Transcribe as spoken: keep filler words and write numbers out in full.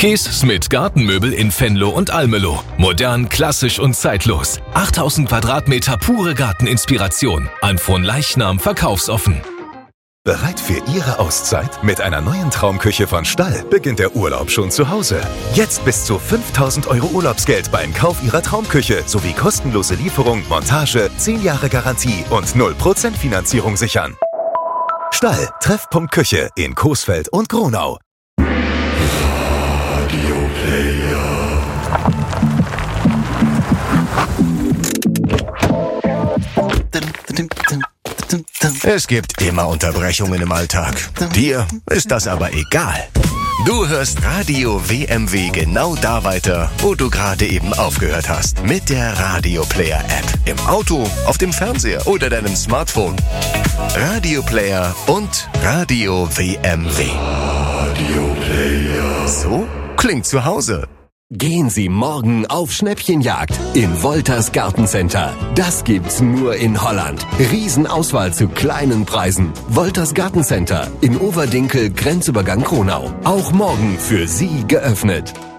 Kees Smith Gartenmöbel in Venlo und Almelo. Modern, klassisch und zeitlos. achttausend Quadratmeter pure Garteninspiration. An Fronleichnam verkaufsoffen. Bereit für Ihre Auszeit? Mit einer neuen Traumküche von Stall beginnt der Urlaub schon zu Hause. Jetzt bis zu fünftausend Euro Urlaubsgeld beim Kauf Ihrer Traumküche sowie kostenlose Lieferung, Montage, zehn Jahre Garantie und null Prozent Finanzierung sichern. Stall, Treffpunkt Küche in Coesfeld und Gronau. Es gibt immer Unterbrechungen im Alltag. Dir ist das aber egal. Du hörst Radio W M W genau da weiter, wo du gerade eben aufgehört hast. Mit der Radio Player App. Im Auto, auf dem Fernseher oder deinem Smartphone. Radio Player und Radio W M W. Radio Player. So klingt zu Hause. Gehen Sie morgen auf Schnäppchenjagd in Wolters Gartencenter. Das gibt's nur in Holland. Riesenauswahl zu kleinen Preisen. Wolters Gartencenter in Overdinkel, Grenzübergang Kronau. Auch morgen für Sie geöffnet.